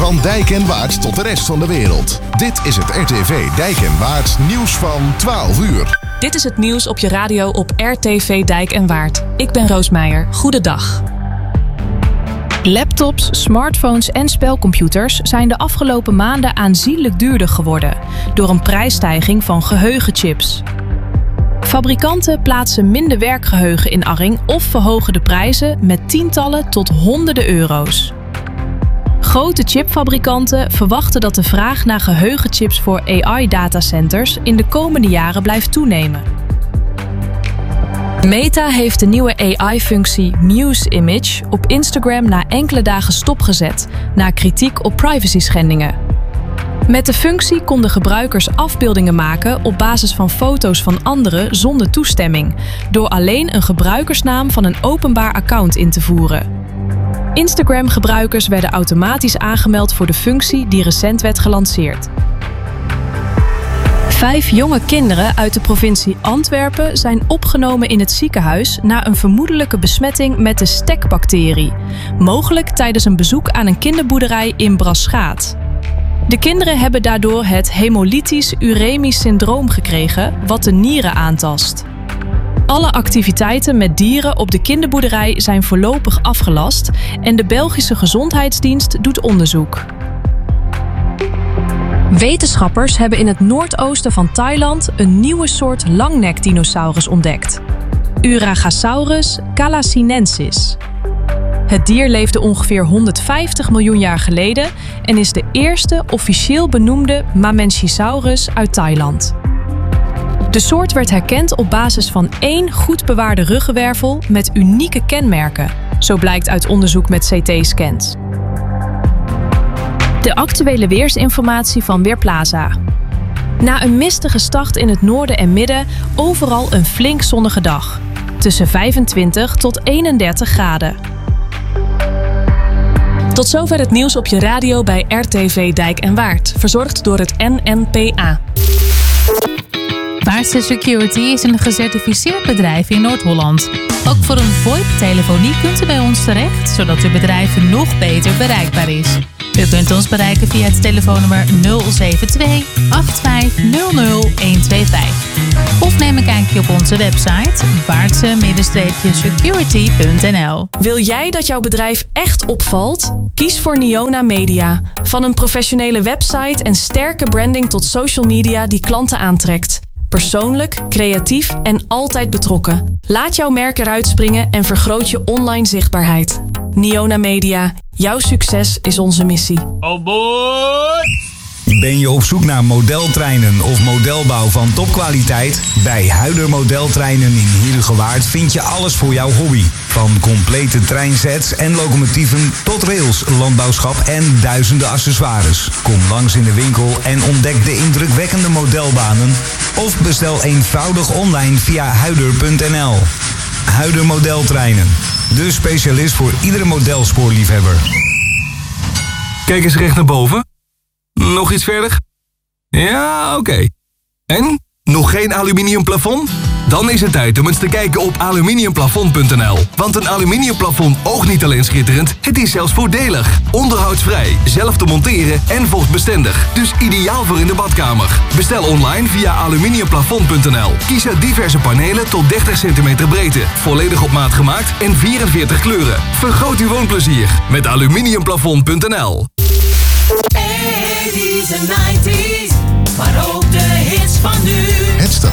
Van Dijk en Waard tot de rest van de wereld. Dit is het RTV Dijk en Waard nieuws van 12 uur. Dit is het nieuws op je radio op RTV Dijk en Waard. Ik ben Roos Meijer. Goedendag. Laptops, smartphones en spelcomputers zijn de afgelopen maanden aanzienlijk duurder geworden door een prijsstijging van geheugenchips. Fabrikanten plaatsen minder werkgeheugen in arring of verhogen de prijzen met tientallen tot honderden euro's. Grote chipfabrikanten verwachten dat de vraag naar geheugenchips voor AI-datacenters in de komende jaren blijft toenemen. Meta heeft de nieuwe AI-functie Muse Image op Instagram na enkele dagen stopgezet na kritiek op privacy-schendingen. Met de functie konden gebruikers afbeeldingen maken op basis van foto's van anderen zonder toestemming, door alleen een gebruikersnaam van een openbaar account in te voeren. Instagram-gebruikers werden automatisch aangemeld voor de functie die recent werd gelanceerd. 5 jonge kinderen uit de provincie Antwerpen zijn opgenomen in het ziekenhuis na een vermoedelijke besmetting met de stekbacterie, mogelijk tijdens een bezoek aan een kinderboerderij in Braschaat. De kinderen hebben daardoor het hemolytisch uremisch syndroom gekregen, wat de nieren aantast. Alle activiteiten met dieren op de kinderboerderij zijn voorlopig afgelast en de Belgische Gezondheidsdienst doet onderzoek. Wetenschappers hebben in het noordoosten van Thailand een nieuwe soort langnekdinosaurus ontdekt. Uragasaurus calasinensis. Het dier leefde ongeveer 150 miljoen jaar geleden en is de eerste officieel benoemde Mamenchisaurus uit Thailand. De soort werd herkend op basis van 1 goed bewaarde ruggenwervel met unieke kenmerken, zo blijkt uit onderzoek met CT-scans. De actuele weersinformatie van Weerplaza. Na een mistige start in het noorden en midden, overal een flink zonnige dag. Tussen 25 tot 31 graden. Tot zover het nieuws op je radio bij RTV Dijk en Waard. Verzorgd door het NNPA. Waardse Security is een gecertificeerd bedrijf in Noord-Holland. Ook voor een VoIP-telefonie kunt u bij ons terecht, zodat uw bedrijf nog beter bereikbaar is. U kunt ons bereiken via het telefoonnummer 072 8500 125. Of neem een kijkje op onze website waardse-security.nl. Wil jij dat jouw bedrijf echt opvalt? Kies voor Niona Media. Van een professionele website en sterke branding tot social media die klanten aantrekt. Persoonlijk, creatief en altijd betrokken. Laat jouw merk eruit springen en vergroot je online zichtbaarheid. Niona Media. Jouw succes is onze missie. Oh boy! Ben je op zoek naar modeltreinen of modelbouw van topkwaliteit? Bij Huider Modeltreinen in Heerhugowaard vind je alles voor jouw hobby. Van complete treinsets en locomotieven tot rails, landbouwschap en duizenden accessoires. Kom langs in de winkel en ontdek de indrukwekkende modelbanen. Of bestel eenvoudig online via huider.nl. Huider Modeltreinen. De specialist voor iedere modelspoorliefhebber. Kijk eens recht naar boven. Nog iets verder? Ja, oké. En? Nog geen aluminium plafond? Dan is het tijd om eens te kijken op aluminiumplafond.nl. Want een aluminiumplafond oogt niet alleen schitterend, het is zelfs voordelig. Onderhoudsvrij, zelf te monteren en vochtbestendig. Dus ideaal voor in de badkamer. Bestel online via aluminiumplafond.nl. Kies uit diverse panelen tot 30 cm breedte. Volledig op maat gemaakt en 44 kleuren. Vergroot uw woonplezier met aluminiumplafond.nl. 80's en 90's, maar ook de